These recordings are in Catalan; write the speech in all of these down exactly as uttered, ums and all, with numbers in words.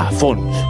a fons.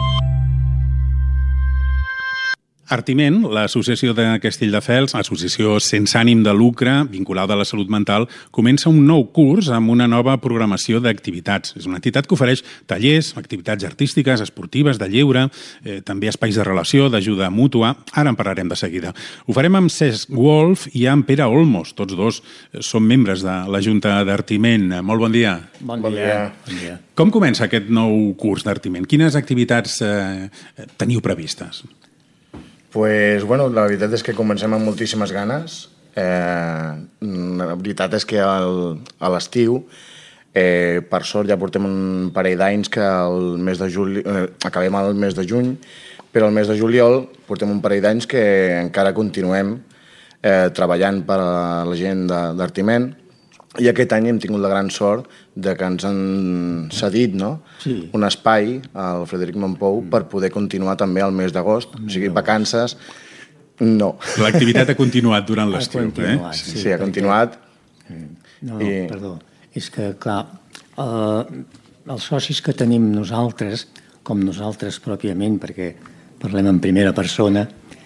Artiment, l'associació de Castelldefels, associació sense ànim de lucre vinculada a la salut mental, comença un nou curs amb una nova programació d'activitats. És una entitat que ofereix tallers, activitats artístiques, esportives, de lleure, eh, també espais de relació, d'ajuda mútua. Ara en parlarem de seguida. Ho farem amb Cesc Wolf i amb Pere Olmos. Tots dos són membres de la Junta d'Artiment. Molt bon dia. Bon, bon dia. Bon dia. Com comença aquest nou curs d'Artiment? Quines activitats eh, teniu previstes? Pues, bueno, la veritat és que comencem amb moltíssimes ganes. Eh, la veritat és que el, a l'estiu, eh, per sort, ja portem un parell d'anys que el mes de juli, eh, acabem el mes de juny, però el mes de juliol portem un parell d'anys que encara continuem eh, treballant per a la gent d'Artiment. I aquest any hem tingut la gran sort de que ens han cedit, no? Sí. Un espai al Frederic Mompou per poder continuar també el mes d'agost. O sigui, vacances, no. L'activitat ha continuat durant l'estiu, eh? Sí, sí, ha continuat. No, no, I... perdó. És que, clar, eh, els socis que tenim nosaltres, com nosaltres pròpiament, perquè parlem en primera persona,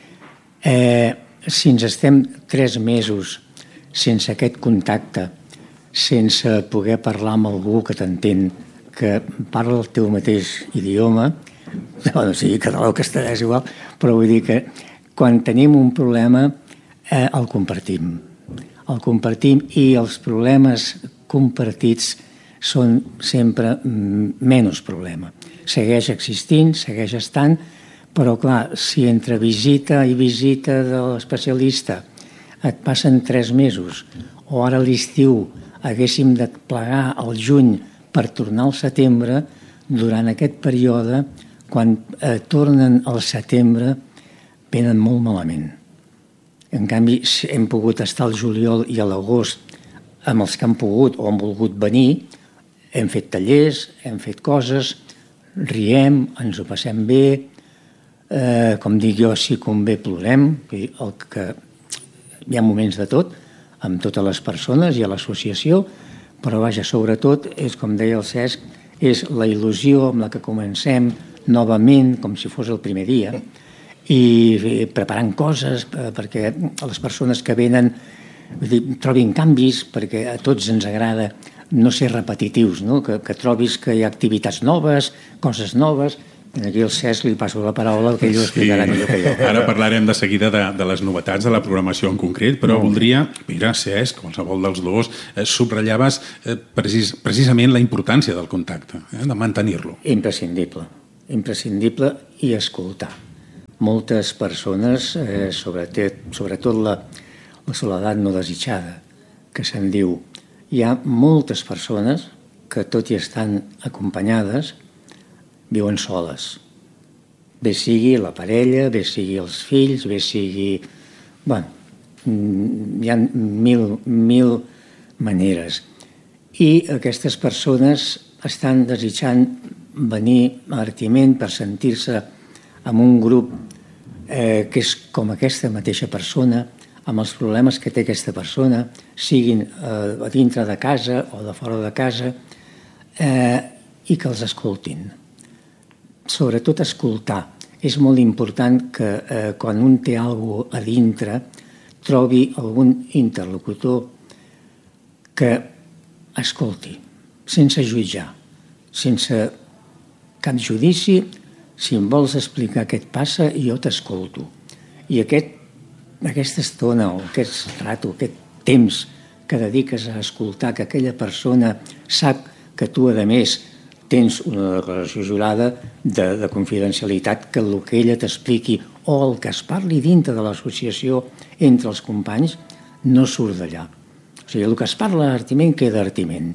eh, si ens estem tres mesos sense aquest contacte, sense poder parlar amb algú que t'entén, que parla el teu mateix idioma, no, no sigui català o castellà, és igual, però vull dir que quan tenim un problema eh, el compartim. El compartim i els problemes compartits són sempre menys problema. Segueix existint, segueix estant, però clar, si entre visita i visita de l'especialista et passen tres mesos, o ara a l'estiu haguéssim de plegar al juny per tornar al setembre, durant aquest període, quan eh, tornen al setembre, venen molt malament. En canvi, hem pogut estar al juliol i a l'agost amb els que han pogut o han volgut venir, hem fet tallers, hem fet coses, riem, ens ho passem bé, eh, com dic jo, si convé plorem, el que hi ha moments de tot, amb totes les persones i a l'associació, però vaja, sobretot, és com deia el Cesc, és la il·lusió amb la que comencem novament, com si fos el primer dia, i preparant coses perquè les persones que venen vull dir, trobin canvis, perquè a tots ens agrada no ser repetitius, no? Que, que trobis que hi ha activitats noves, coses noves. Aquí al Cesc li passo la paraula, que ell ho explicarà millor que jo. Ara parlarem de seguida de, de les novetats de la programació en concret, però no. voldria, mira, Cesc, qualsevol dels dos, eh, subratllaves eh, precis, precisament la importància del contacte, eh, de mantenir-lo. Imprescindible, imprescindible i escoltar. Moltes persones, eh, sobretot, sobretot la, la soledat no desitjada, que se'n diu, hi ha moltes persones que tot i estan acompanyades, viuen soles. Bé sigui la parella, bé sigui els fills, bé sigui... Bé, hi ha mil, mil maneres. I aquestes persones estan desitjant venir a Artiment per sentir-se amb un grup eh, que és com aquesta mateixa persona, amb els problemes que té aquesta persona, siguin eh, a dintre de casa o de fora de casa, eh, i que els escoltin. Sobretot escoltar. És molt important que eh, quan un té alguna cosa a dintre trobi algun interlocutor que escolti, sense jutjar, sense cap judici. Si em vols explicar què et passa, jo t'escolto. I aquest, aquesta estona o aquest rato, aquest temps que dediques a escoltar, que aquella persona sap que tu, a més, tens una declaració jurada de, de confidencialitat, que el que ella t'expliqui o el que es parli dintre de l'associació entre els companys no surt d'allà. O sigui, el que es parla a Artiment queda a Artiment.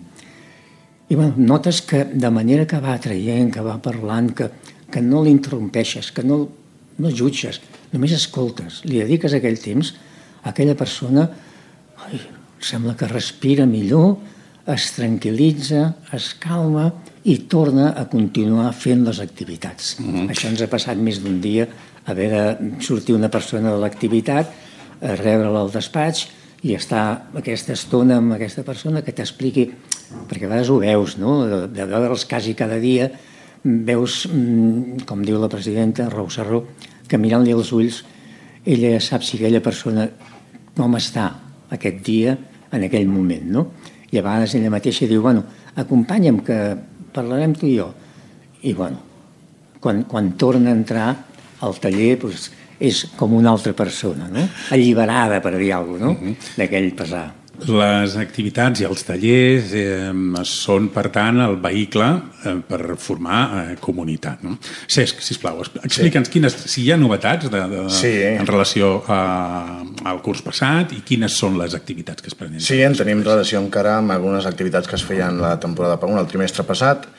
I bueno, notes que de manera que va traient, que va parlant, que, que no l'interrompeixes, que no, no jutges, només escoltes, li dediques aquell temps a aquella persona, ai, sembla que respira millor, es tranquil·litza, es calma i torna a continuar fent les activitats. Mm-hmm. Això ens ha passat més d'un dia, haver de sortir una persona de l'activitat, rebre-la al despatx i estar aquesta estona amb aquesta persona que t'expliqui, perquè a vegades ho veus, no? De, de veure'ls quasi cada dia, veus, com diu la presidenta, Rou Sarró, que mirant-li els ulls ella ja sap si aquella persona com està aquest dia, en aquell moment, no? I a vegades ella mateixa diu, bueno, acompanya'm que parlarem tu i jo. I, bueno, quan, quan torna a entrar al taller, doncs, és com una altra persona, no? Alliberada, per dir alguna cosa, no? Uh-huh. D'aquell pesar. Les activitats i els tallers eh, són, per tant, el vehicle eh, per formar eh, comunitat. No? Cesc, sisplau, explica'ns sí. quines, si hi ha novetats de, de, sí. en relació a, al curs passat i quines són les activitats que es prenen. Sí, en tenim relació encara amb algunes activitats que es feien la temporada per un, el trimestre passat.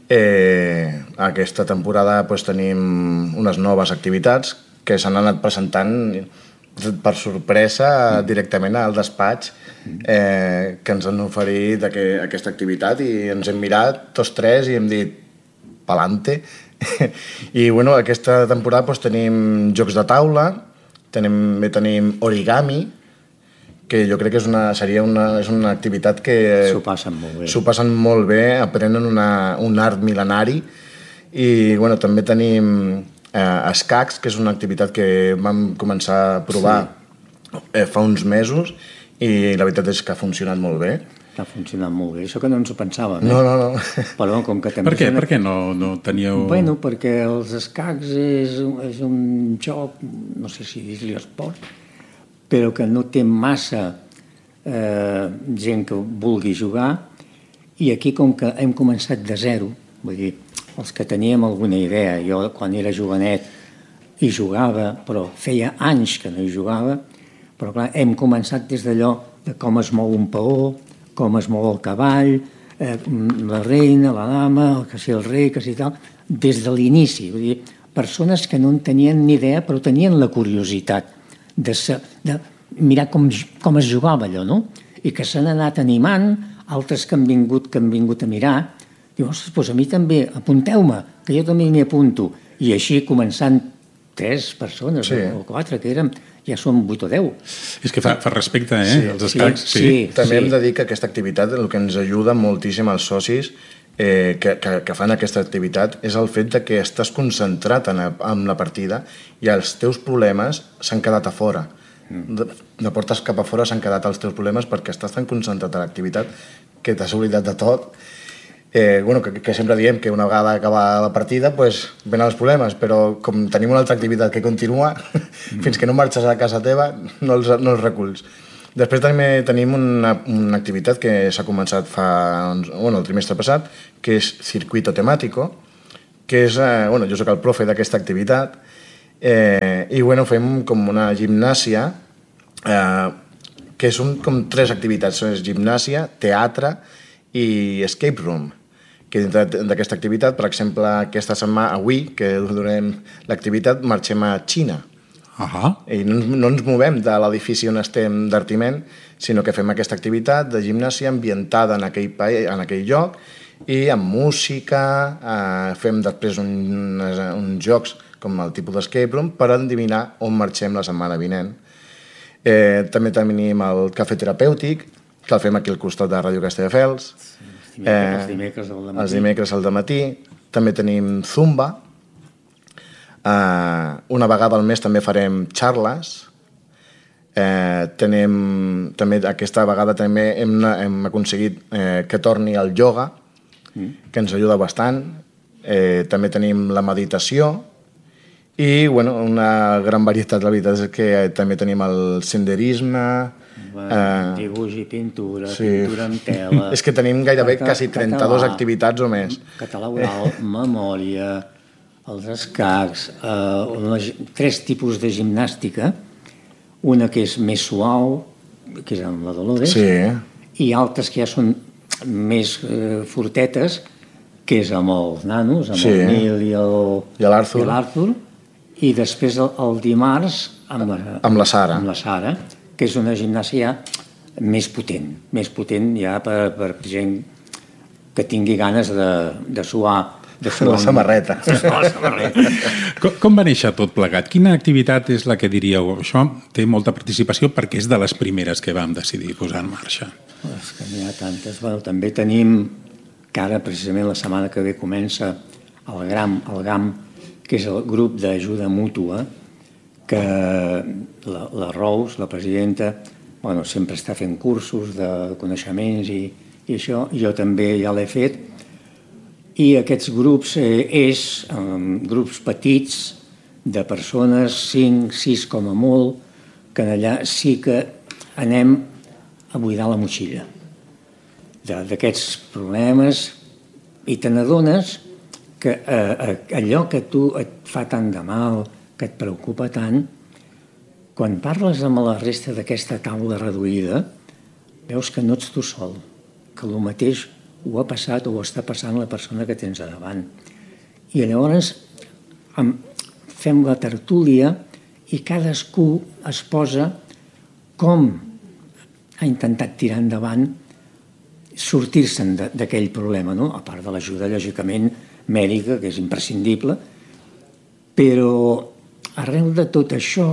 Eh, aquesta temporada doncs, tenim unes noves activitats que s'han anat presentant per sorpresa directament al despatx eh, que ens han oferit aqu aquesta activitat i ens hem mirat tots tres i hem dit pa'lante. I bueno, aquesta temporada doncs, tenim jocs de taula, tenim, tenim origami, que jo crec que és una, seria una, és una activitat que s'ho passen molt bé, s'ho passen molt bé, aprenen una, un art mil·lenari i bueno, també tenim eh, escacs, que és una activitat que vam començar a provar sí. eh, fa uns mesos i la veritat és que ha funcionat molt bé. Ha funcionat molt bé, això que no ens ho pensàvem. Eh? No, no, no. Però com que també per què? Una... Per què no, no teníeu... Bueno, perquè els escacs és, és un joc, no sé si dir-li esport, però que no té massa eh, gent que vulgui jugar i aquí com que hem començat de zero, vull dir, els que teníem alguna idea, jo quan era jovenet hi jugava, però feia anys que no hi jugava, però clar, hem començat des d'allò de com es mou un paó, com es mou el cavall, eh, la reina, la dama, que si el rei, que si tal, des de l'inici. Vull dir, persones que no en tenien ni idea, però tenien la curiositat de, ser, de mirar com, com es jugava allò, no? I que s'han anat animant, altres que han vingut, que han vingut a mirar, diu, ostres, doncs a mi també, apunteu-me, que jo també m'hi apunto. I així, començant tres persones sí. o quatre, que érem, ja són vuit o deu. És que fa, fa respecte, eh, sí. als escacs. Sí, sí. sí. També sí. hem de dir que aquesta activitat, el que ens ajuda moltíssim als socis eh, que, que, que fan aquesta activitat és el fet de que estàs concentrat en, en la partida i els teus problemes s'han quedat a fora. De, de portes cap a fora s'han quedat els teus problemes perquè estàs tan concentrat en l'activitat que t'has oblidat de tot. Eh, bueno, que, que sempre diem que una vegada acaba la partida pues, venen els problemes, però com tenim una altra activitat que continua, mm. fins que no marxes a casa teva no els, no els reculls. Després també tenim una, una activitat que s'ha començat fa, bueno, el trimestre passat, que és Circuito Temático, que és, eh, bueno, jo soc el profe d'aquesta activitat, eh, i bueno, fem com una gimnàsia, eh, que són com tres activitats, són gimnàsia, teatre i escape room. Que dintre d'aquesta activitat, per exemple, aquesta setmana, avui, que durem l'activitat, marxem a Xina. Uh-huh. I no, no ens movem de l'edifici on estem d'Artiment, sinó que fem aquesta activitat de gimnàsia ambientada en aquell, en aquell lloc i amb música, eh, fem després un, uns jocs com el tipus d'escape room per endevinar on marxem la setmana vinent. Eh, també tenim el cafè terapèutic, que el fem aquí al costat de Ràdio Castelldefels. Sí, els dimecres al dematí. Els dimecres al dematí. També tenim Zumba. Uh, una vegada al mes també farem xarles. Uh, tenim, també, aquesta vegada també hem, hem aconseguit uh, que torni el ioga, mm. que ens ajuda bastant. Uh, també tenim la meditació i bueno, una gran varietat. La veritat és que també tenim el senderisme, Uh, dibuix i pintura, sí. pintura amb tela... És que tenim gairebé Cata quasi trenta-dues català, activitats o més. Català oral, memòria, els escacs, uh, una, tres tipus de gimnàstica, una que és més suau, que és amb la Dolores, sí. i altres que ja són més uh, fortetes, que és amb els nanos, amb sí. el Nil i l'Arthur, i, i després el, el dimarts amb la, amb la Sara. Amb la Sara, que és una gimnàsia més potent, més potent ja per, per gent que tingui ganes de, de suar, de suar la samarreta. De suar la samarreta. com, com va néixer tot plegat? Quina activitat és la que diríeu? Això té molta participació perquè és de les primeres que vam decidir posar en marxa. És que n'hi ha tantes. Bueno, també tenim, que ara precisament la setmana que ve comença el GRAM, el GAM, que és el grup d'ajuda mútua, que la, la Rous, la presidenta, bueno, sempre està fent cursos de coneixements i, i això, jo també ja l'he fet, i aquests grups eh, és eh, grups petits de persones, cinc, sis com a molt, que allà sí que anem a buidar la motxilla d'aquests problemes, i te n'adones que eh, allò que tu et fa tant de mal, que et preocupa tant, quan parles amb la resta d'aquesta taula reduïda, veus que no ets tu sol, que el mateix ho ha passat o ho està passant la persona que tens a davant. I llavors fem la tertúlia i cadascú es posa com ha intentat tirar endavant sortir-se'n d'aquell problema, no? A part de l'ajuda, lògicament, mèdica, que és imprescindible, però arrel de tot això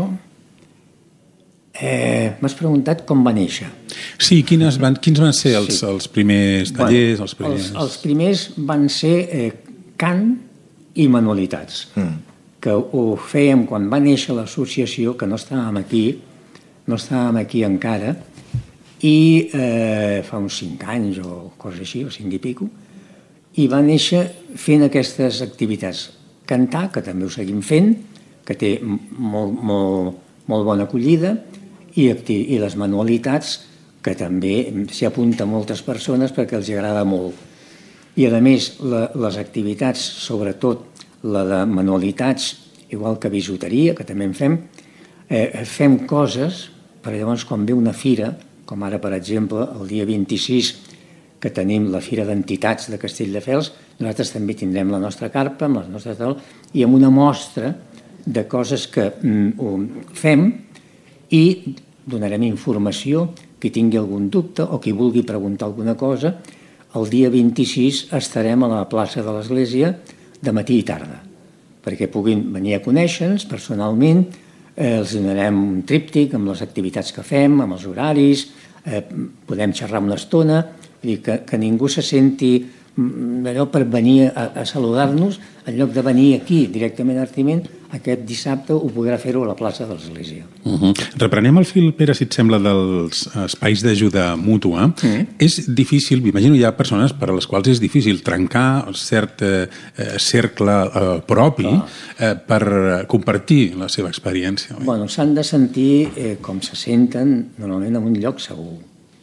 eh, m'has preguntat com va néixer. Sí, quines van, quins van ser els, sí. els primers tallers? Bueno, els, primers... Els, els primers van ser eh, cant i manualitats, mm. que ho fèiem quan va néixer l'associació, que no estàvem aquí, no estàvem aquí encara, i eh, fa uns cinc anys o cosa així, o cinc i pico, i va néixer fent aquestes activitats. Cantar, que també ho seguim fent, que té molt, molt, molt bona acollida, i, i les manualitats, que també s'hi apunta moltes persones perquè els agrada molt. I a més, la, les activitats, sobretot la de manualitats, igual que bisuteria, que també en fem, eh, fem coses, perquè llavors quan ve una fira, com ara, per exemple, el dia vint-i-sis, que tenim la Fira d'Entitats de Castelldefels, nosaltres també tindrem la nostra carpa, amb les nostres taules, i amb una mostra de coses que mm, fem, i donarem informació, qui tingui algun dubte o qui vulgui preguntar alguna cosa. El dia vint-i-sis estarem a la plaça de l'Església de matí i tarda, perquè puguin venir a conèixer-nos personalment. Eh, els donarem un tríptic amb les activitats que fem, amb els horaris, eh, podem xerrar una estona, vull dir que, que ningú se senti allò per venir a, a saludar-nos, en lloc de venir aquí directament a Artiment, aquest dissabte ho podrà fer-ho a la plaça de l'Església. Uh -huh. Reprenem el fil, Pere, si et sembla, dels espais d'ajuda mútua. Mm. És difícil, m'imagino hi ha persones per a les quals és difícil trencar el cert eh, cercle eh, propi eh, per compartir la seva experiència. Oi? Bueno, s'han de sentir eh, com se senten normalment en un lloc segur.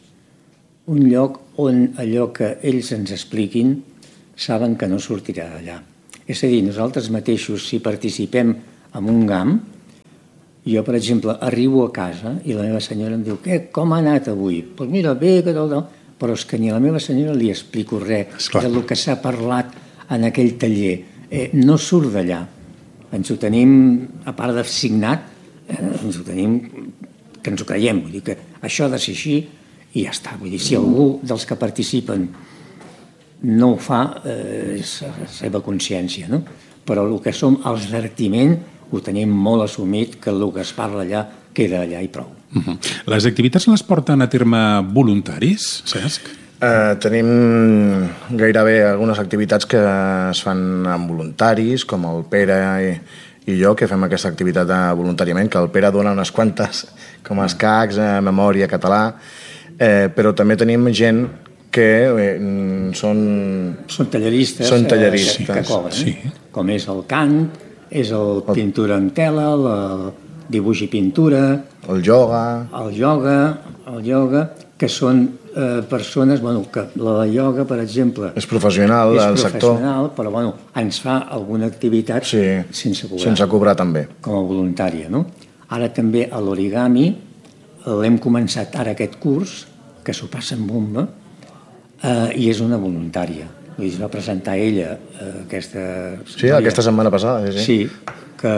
Un lloc on allò que ells ens expliquin saben que no sortirà d'allà. És a dir, nosaltres mateixos, si participem en un GAM, jo, per exemple, arribo a casa i la meva senyora em diu «Què, com ha anat avui?» Doncs pues mira, bé, que tal, tal. Però és que ni a la meva senyora li explico res del que s'ha parlat en aquell taller. Eh, no surt d'allà. Ens ho tenim, a part de signat, eh, ens ho tenim que ens ho creiem. Vull dir que això ha de ser així i ja està. Vull dir, si algú dels que participen no ho fa, eh, és la seva consciència, no? Però el que som els d'Artiment ho tenim molt assumit, que el que es parla allà queda allà i prou. Uh-huh. Les activitats les porten a terme voluntaris, Cesc? Eh, tenim gairebé algunes activitats que es fan amb voluntaris, com el Pere i, i jo, que fem aquesta activitat voluntàriament, que el Pere dona unes quantes, com escacs, eh, memòria, català, eh, però també tenim gent que eh, són... Són talleristes, són talleristes. Eh, que, que cobren, sí. Com és el cant, és el pintura en tela, el dibuix i pintura... El ioga... El ioga, el ioga, que són eh, persones... Bueno, que la de ioga, per exemple... És professional del sector. És professional, però bueno, ens fa alguna activitat sí, sense cobrar. Sense cobrar, també. Com a voluntària, no? Ara també a l'origami l'hem començat ara aquest curs, que s'ho passa en bomba, Uh, i és una voluntària. Es va presentar ella uh, aquesta... Sí, noia, aquesta setmana passada. Sí, sí que,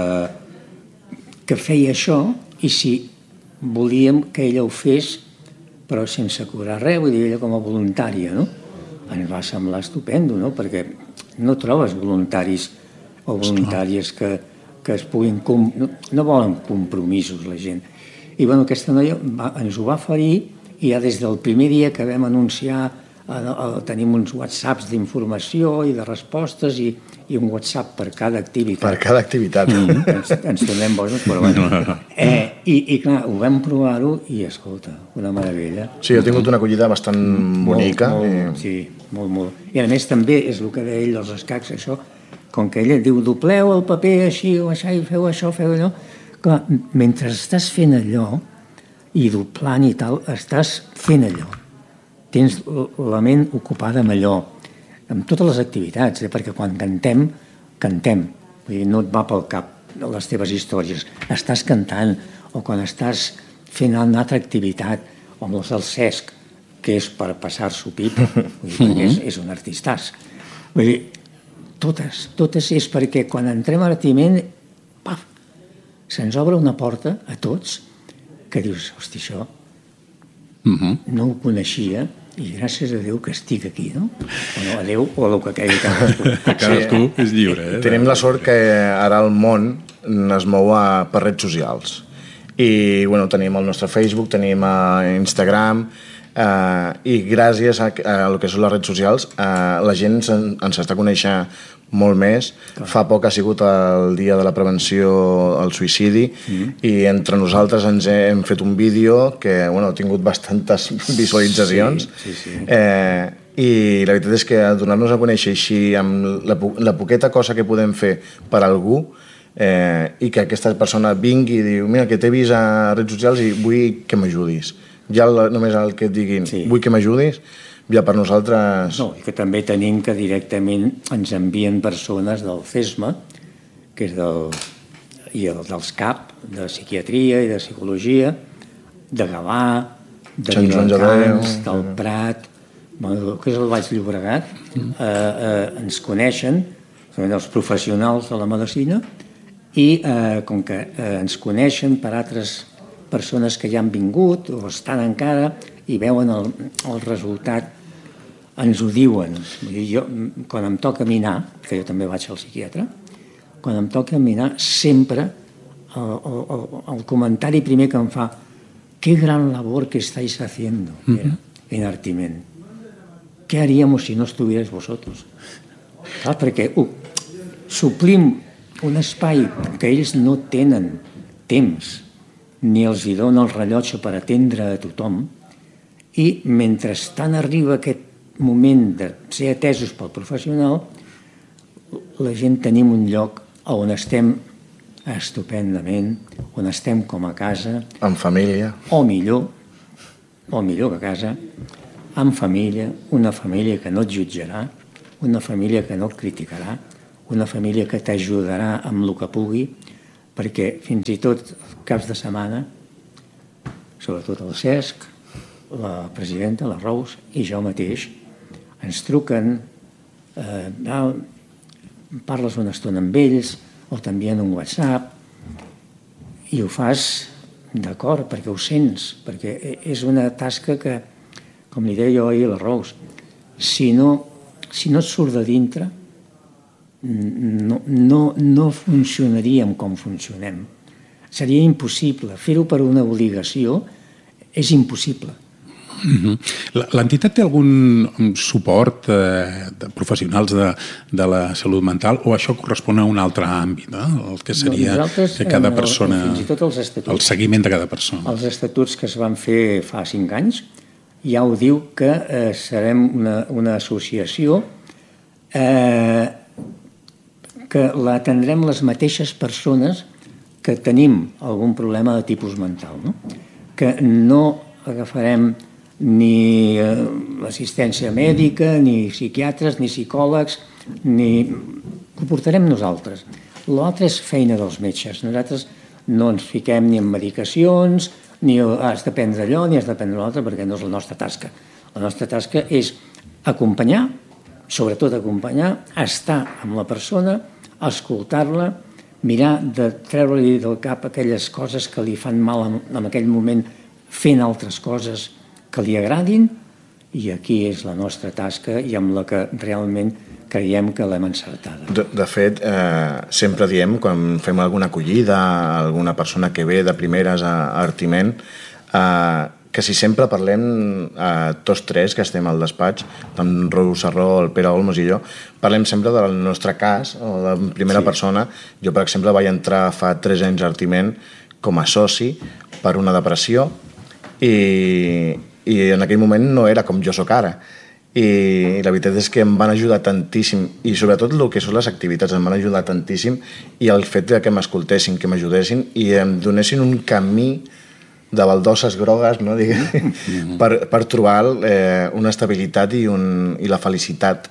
que feia això, i si volíem que ella ho fes, però sense cobrar res, vull dir, ella com a voluntària, no? Ens va semblar estupendo, no? Perquè no trobes voluntaris o voluntàries que, que es puguin... Com... No, no volen compromisos, la gent. I bueno, aquesta noia va, ens ho va oferir, i ja des del primer dia que vam anunciar tenim uns whatsapps d'informació i de respostes i, i un whatsapp per cada activitat. Per cada activitat. Mm, ens, ens tornem bojos, però bueno. Eh, i, I clar, ho vam provar-ho i, escolta, una meravella. Sí, ha tingut una acollida bastant bonica. Molt, molt, i... Sí, molt, molt. I a més també és el que deia ell dels escacs, això, com que ella diu, dobleu el paper així o així, feu això, feu allò. Clar, mentre estàs fent allò i doblant i tal, estàs fent allò. Tens la ment ocupada amb allò, amb totes les activitats, eh? Perquè quan cantem, cantem. Vull dir, no et va pel cap les teves històries. Estàs cantant, o quan estàs fent una altra activitat, o amb els del Cesc, que és per passar-s'ho pipa, vull dir, perquè és, és un artistàs. Vull dir, totes, totes és perquè quan entrem a Artiment, paf, se'ns obre una porta a tots que dius, hosti, això uh-huh. no ho coneixia, i gràcies a Déu que estic aquí, no? O no, a Déu o a el que cregui cadascú. Cadascu sí, és lliure. Eh? Tenim la sort que ara el món es mou a, per redes socials. I bueno, tenim el nostre Facebook, tenim a Instagram, eh, i gràcies a, a el que són les redes socials eh, la gent en, ens està coneixent molt més. Clar. Fa poc ha sigut el dia de la prevenció al suïcidi mm. i entre nosaltres ens hem fet un vídeo que bueno, ha tingut bastantes visualitzacions. Sí, sí, sí. Eh, i la veritat és que donar-nos a conèixer així amb la, la poqueta cosa que podem fer per algú eh, i que aquesta persona vingui i diu, mira, que t'he vist a redes socials i vull que m'ajudis. Ja el, només el que et diguin, sí. vull que m'ajudis, ja per nosaltres... No, i que també tenim que directament ens envien persones del CESMA, que és del... i el, dels C A P, de psiquiatria i de psicologia, de Gavà, de Viladecans, del Prat, bueno, que és el Baix Llobregat, mm. eh, eh, ens coneixen, són els professionals de la medicina, i eh, com que eh, ens coneixen per altres persones que ja han vingut o estan encara i veuen el, el resultat, ens ho diuen. Vull dir, jo, quan em toca minar, que jo també vaig al psiquiatre, quan em toca minar, sempre el, el, el comentari primer que em fa, qué gran labor que estáis haciendo mira, en Artiment. ¿Qué haríamos si no estuvierais vosotros? Clar, perquè uh, suplim un espai que ells no tenen temps, ni els hi dona el rellotge per atendre a tothom, i mentrestant arriba aquest moment de ser atesos pel professional, la gent tenim un lloc on estem estupendament, on estem com a casa. En família. O millor, o millor que a casa, en família, una família que no et jutjarà, una família que no et criticarà, una família que t'ajudarà amb el que pugui, perquè fins i tot caps de setmana, sobretot el Cesc, la presidenta, la Rous, i jo mateix, ens truquen, eh, parles una estona amb ells, o t'envien un WhatsApp, i ho fas d'acord, perquè ho sents, perquè és una tasca que, com li deia jo ahir a la Rous, si no, si no et surt de dintre, no, no, no funcionaríem com funcionem. Seria impossible. Fer-ho per una obligació és impossible. Mm-hmm. L'entitat té algun suport eh, de professionals de, de la salut mental o això correspon a un altre àmbit, eh? El que seria que cada persona... Fins i tot els estatuts. El seguiment de cada persona. Els estatuts que es van fer fa cinc anys ja ho diu que eh, serem una, una associació eh, que l'atendrem les mateixes persones que tenim algun problema de tipus mental, no? Que no agafarem ni eh, assistència mèdica, ni psiquiatres, ni psicòlegs, ni... ho portarem nosaltres. L'altre és feina dels metges. Nosaltres no ens fiquem ni en medicacions, ni has de prendre allò, ni has de prendre l'altre, perquè no és la nostra tasca. La nostra tasca és acompanyar, sobretot acompanyar, estar amb la persona, escoltar-la, mirar de treure-li del cap aquelles coses que li fan mal en, en aquell moment fent altres coses que li agradin, i aquí és la nostra tasca i amb la que realment creiem que l'hem encertada. De, de fet, eh, sempre diem, quan fem alguna acollida, alguna persona que ve de primeres a, a Artiment, eh, quasi sempre parlem, eh, tots tres que estem al despatx, tant Rou Sarró, el Pere Olmos i jo, parlem sempre del nostre cas, o de primera sí. persona. Jo, per exemple, vaig entrar fa tres anys a Artiment com a soci per una depressió i, i en aquell moment no era com jo sóc ara. I la veritat és que em van ajudar tantíssim, i sobretot el que són les activitats em van ajudar tantíssim, i el fet que m'escoltessin, que m'ajudessin i em donessin un camí de baldosses grogues, no? Mm-hmm. per, per trobar eh, una estabilitat i, un, i la felicitat.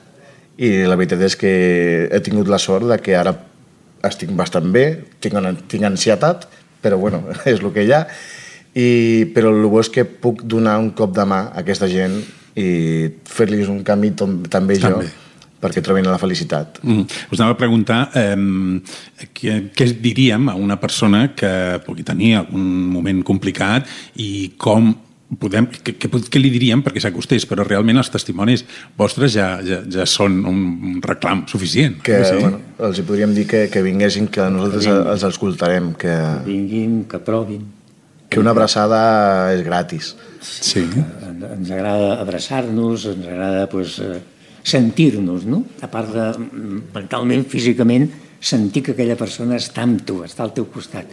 I la veritat és que he tingut la sort de que ara estic bastant bé, tinc, tinc ansietat, però bueno, és el que hi ha, I, però el bo és que puc donar un cop de mà a aquesta gent i fer-los un camí tom, també jo, també. perquè trobin la felicitat. Mm. Us anava a preguntar eh, què, què diríem a una persona que pugui tenir algun moment complicat i com podem, què, què li diríem perquè s'acostés, però realment els testimonis vostres ja, ja, ja són un reclam suficient. Que, sí? bueno, els hi podríem dir que, que vinguessin, que nosaltres que els escoltarem. Que... que vinguin, que provin. Que una abraçada és gratis. Sí. Ens agrada abraçar-nos, ens agrada pues, sentir-nos, no? A part de mentalment, físicament, sentir que aquella persona està amb tu, està al teu costat.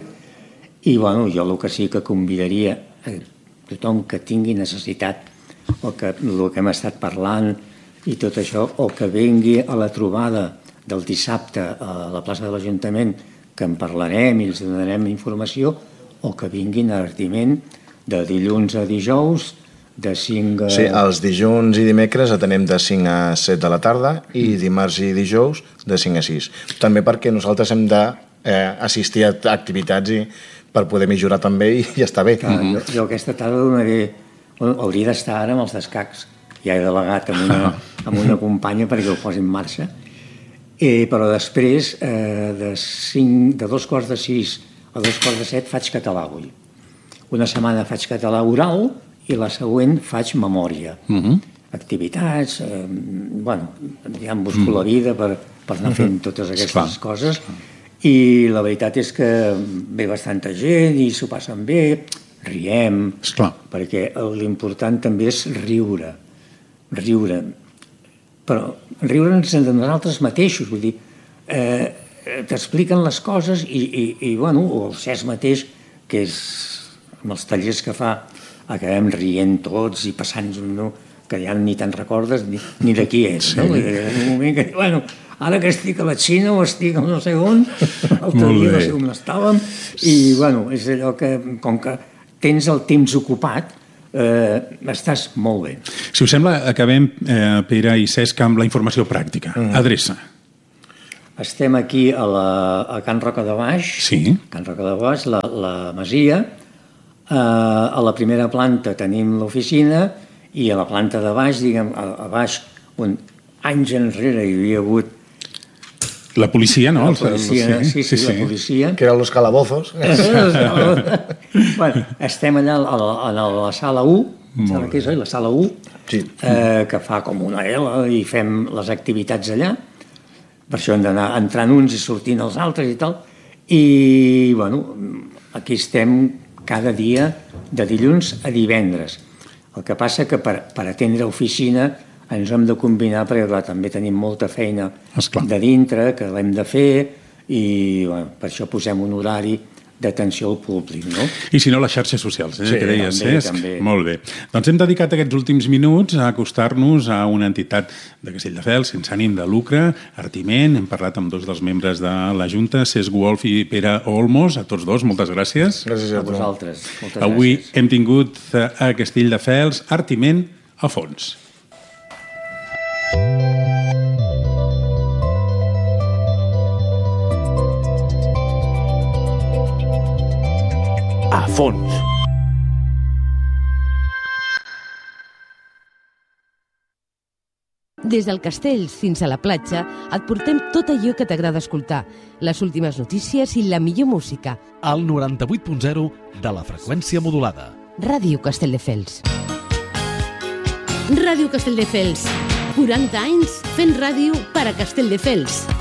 I bueno, jo el que sí que convidaria a tothom que tingui necessitat o que el que hem estat parlant i tot això, o que vingui a la trobada del dissabte a la plaça de l'Ajuntament, que en parlarem i els donarem informació, o que vinguin a Artiment de dilluns a dijous, de cinc a... Sí, els dilluns i dimecres atenem de cinc a set de la tarda i dimarts i dijous de cinc a sis. També perquè nosaltres hem d'assistir eh, a activitats i per poder millorar també i ja està bé. Clar, jo, jo aquesta tarda donaré... hauria d'estar ara amb els descacs. Ja he delegat amb una, amb una companya perquè ho posi en marxa. Eh, però després, eh, de, cinc, de dos quarts de sis a dos quarts de set faig català avui. Una setmana faig català oral i la següent faig memòria. Uh-huh. Activitats, eh, bueno, ja em busco uh-huh. la vida per, per anar fent totes aquestes Esclar. coses. I la veritat és que ve bastanta gent i s'ho passen bé, riem, Esclar. perquè l'important també és riure. Riure. Però riure'ns de nosaltres mateixos, vull dir, eh, t'expliquen les coses i, i, i bueno, o el Cesc mateix, que és amb els tallers que fa, acabem rient tots i passant-nos, no? Que ja ni te'n recordes ni, ni de qui és. Sí. No? I en un moment que, bueno, ara que estic a la Xina o estic a no sé on, l'altre dia no sé on estàvem, i bueno, és allò que, com que tens el temps ocupat, eh, estàs molt bé. Si us sembla, acabem, eh, Pere i Cesc, amb la informació pràctica. Mm. Adreça. Estem aquí a, la, a Can Roca de Baix, sí. Can Roca de Baix, la, la Masia. Uh, a la primera planta tenim l'oficina i a la planta de baix, diguem, a, a baix, on anys enrere hi havia hagut... La policia, no? La policia, sí, sí, sí, sí, la policia. Que eren los calabozos. Bueno, estem allà a la, a la sala u, sala que és, oi? La sala u, sí. eh, que fa com una L i fem les activitats allà. Per això hem d'anar entrant uns i sortint els altres i tal. I, bueno, aquí estem cada dia de dilluns a divendres. El que passa que per, per atendre oficina ens hem de combinar perquè clar, també tenim molta feina Esclar. de dintre que l'hem de fer i bueno, per això posem un horari d'atenció al públic, no? I si no, les xarxes socials, eh, sí, que deies, també, Cesc? també. Molt bé. Doncs hem dedicat aquests últims minuts a acostar-nos a una entitat de Castelldefels sense ànim de lucre, Artiment. Hem parlat amb dos dels membres de la Junta, Cesc Wolf i Pere Olmos. A tots dos, moltes gràcies. Gràcies a, a vosaltres. Moltes Avui gràcies. hem tingut a Castelldefels Artiment a fons. A fons. Des del Castells fins a la platja et portem tot allò que t'agrada escoltar, les últimes notícies i la millor música. Al noranta-vuit punt zero de la freqüència modulada. Ràdio Castelldefels. Ràdio Castelldefels. quaranta anys fent ràdio per a Castelldefels.